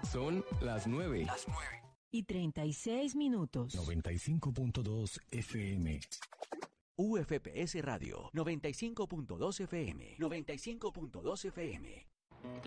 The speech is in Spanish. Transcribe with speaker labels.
Speaker 1: Son las 9.
Speaker 2: Y 36 minutos.
Speaker 3: 95.2 FM.
Speaker 4: UFPS Radio, 95.2 FM. 95.2 FM.